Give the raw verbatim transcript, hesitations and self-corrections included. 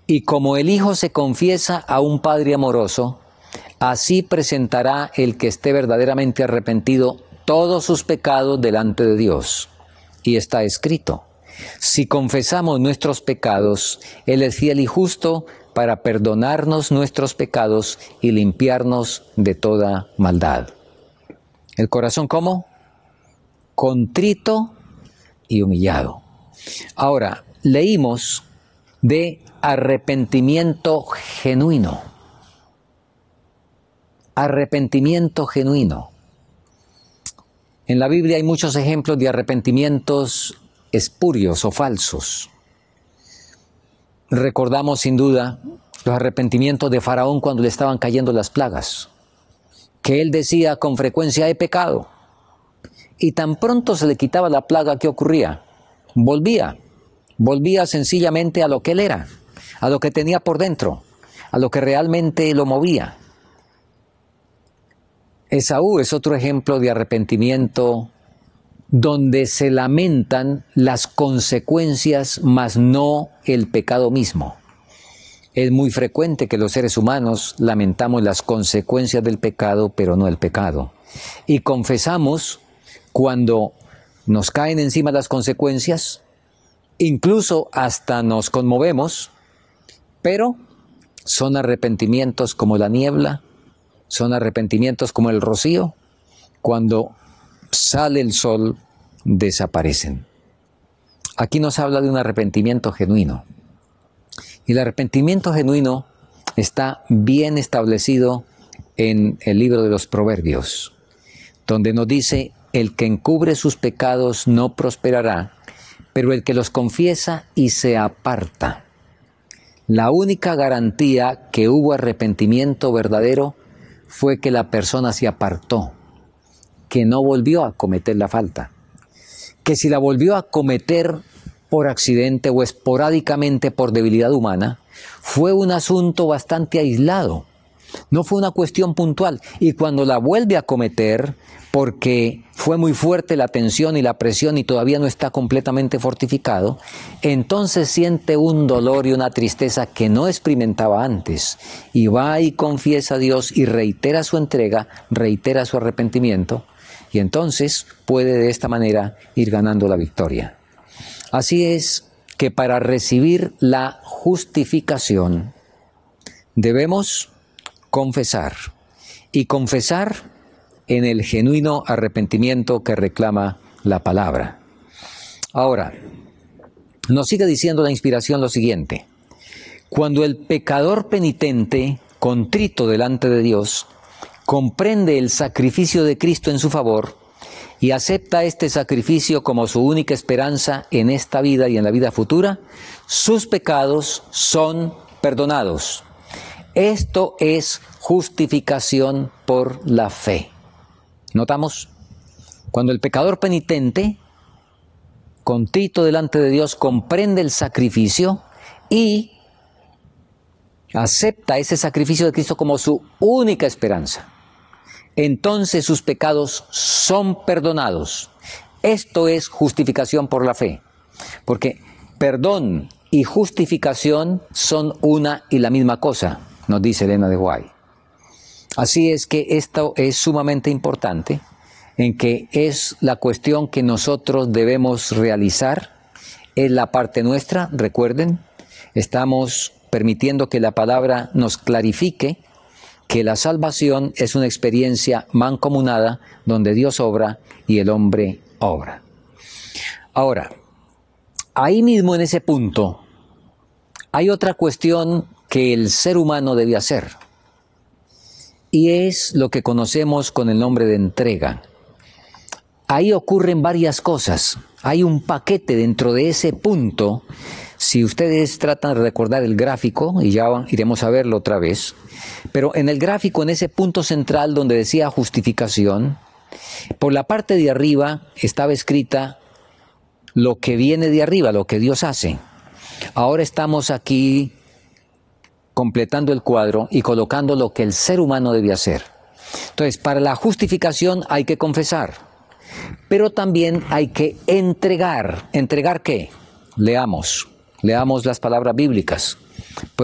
Y como el Hijo se confiesa a un Padre amoroso, así presentará el que esté verdaderamente arrepentido todos sus pecados delante de Dios. Y está escrito: si confesamos nuestros pecados, Él es fiel y justo para perdonarnos nuestros pecados y limpiarnos de toda maldad. ¿El corazón cómo? Contrito y humillado. Ahora, leímos de arrepentimiento genuino. Arrepentimiento genuino. En la Biblia hay muchos ejemplos de arrepentimientos espurios o falsos. Recordamos sin duda los arrepentimientos de Faraón cuando le estaban cayendo las plagas, que él decía con frecuencia: he pecado. Y tan pronto se le quitaba la plaga, ¿qué ocurría? Volvía, volvía sencillamente a lo que él era, a lo que tenía por dentro, a lo que realmente lo movía. Esaú es otro ejemplo de arrepentimiento donde se lamentan las consecuencias, mas no el pecado mismo. Es muy frecuente que los seres humanos lamentamos las consecuencias del pecado, pero no el pecado. Y confesamos cuando nos caen encima las consecuencias, incluso hasta nos conmovemos, pero son arrepentimientos como la niebla, son arrepentimientos como el rocío, cuando sale el sol, desaparecen. Aquí nos habla de un arrepentimiento genuino. Y el arrepentimiento genuino está bien establecido en el libro de los Proverbios, donde nos dice: el que encubre sus pecados no prosperará, pero el que los confiesa y se aparta. La única garantía que hubo arrepentimiento verdadero fue que la persona se apartó, que no volvió a cometer la falta, que si la volvió a cometer por accidente o esporádicamente por debilidad humana, fue un asunto bastante aislado, no fue una cuestión puntual, y cuando la vuelve a cometer porque fue muy fuerte la tensión y la presión y todavía no está completamente fortificado, entonces siente un dolor y una tristeza que no experimentaba antes, y va y confiesa a Dios y reitera su entrega, reitera su arrepentimiento, y entonces puede de esta manera ir ganando la victoria. Así es que para recibir la justificación debemos confesar, y confesar en el genuino arrepentimiento que reclama la palabra. Ahora, nos sigue diciendo la inspiración lo siguiente: cuando el pecador penitente, contrito delante de Dios, comprende el sacrificio de Cristo en su favor y acepta este sacrificio como su única esperanza en esta vida y en la vida futura, sus pecados son perdonados. Esto es justificación por la fe. ¿Notamos? Cuando el pecador penitente, contrito delante de Dios, comprende el sacrificio y acepta ese sacrificio de Cristo como su única esperanza, entonces sus pecados son perdonados. Esto es justificación por la fe, porque perdón y justificación son una y la misma cosa, nos dice Elena de White. Así es que esto es sumamente importante, en que es la cuestión que nosotros debemos realizar, es la parte nuestra. Recuerden, estamos permitiendo que la palabra nos clarifique que la salvación es una experiencia mancomunada donde Dios obra y el hombre obra. Ahora, ahí mismo en ese punto hay otra cuestión que el ser humano debe hacer, y es lo que conocemos con el nombre de entrega. Ahí ocurren varias cosas, hay un paquete dentro de ese punto. Si ustedes tratan de recordar el gráfico, y ya iremos a verlo otra vez, pero en el gráfico, en ese punto central donde decía justificación, por la parte de arriba estaba escrita lo que viene de arriba, lo que Dios hace. Ahora estamos aquí completando el cuadro y colocando lo que el ser humano debe hacer. Entonces, para la justificación hay que confesar, pero también hay que entregar. ¿Entregar qué? Leamos, leamos las palabras bíblicas.